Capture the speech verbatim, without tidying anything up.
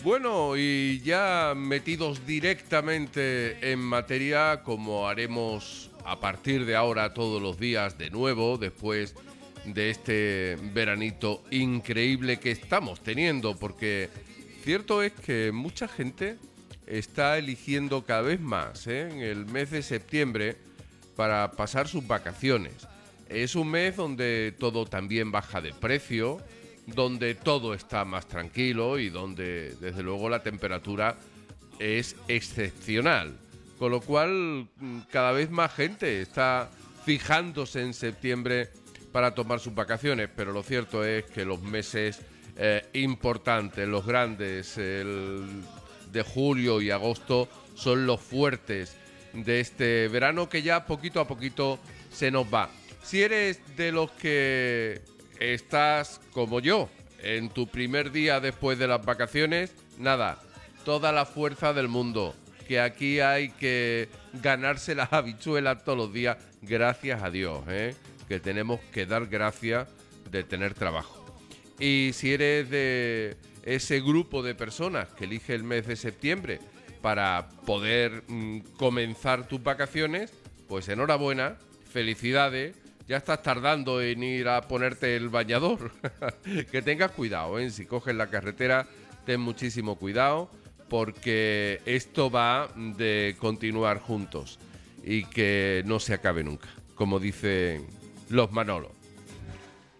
Bueno, y ya metidos directamente en materia, como haremos a partir de ahora todos los días de nuevo, después de este veranito increíble que estamos teniendo, porque cierto es que mucha gente está eligiendo cada vez más, ¿eh?, en el mes de septiembre para pasar sus vacaciones. Es un mes donde todo también baja de precio, donde todo está más tranquilo y donde desde luego la temperatura es excepcional. Con lo cual cada vez más gente está fijándose en septiembre para tomar sus vacaciones, pero lo cierto es que los meses eh, importantes, los grandes, el de julio y agosto, son los fuertes de este verano que ya poquito a poquito se nos va. Si eres de los que estás como yo en tu primer día después de las vacaciones, nada, toda la fuerza del mundo, que aquí hay que ganarse las habichuelas todos los días, gracias a Dios, ¿eh?, que tenemos que dar gracias de tener trabajo. Y si eres de ese grupo de personas que elige el mes de septiembre para poder mmm, comenzar tus vacaciones, pues enhorabuena, felicidades. Ya estás tardando en ir a ponerte el bañador. Que tengas cuidado, ¿eh? Si coges la carretera, ten muchísimo cuidado, porque esto va de continuar juntos y que no se acabe nunca, como dicen los Manolos.